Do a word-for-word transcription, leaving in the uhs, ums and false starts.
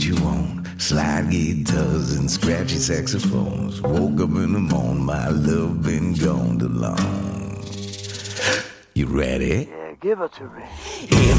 what you want. Slide guitars and scratchy saxophones. Woke up in the morning, my love been gone too long. You ready? Yeah, give it to me. If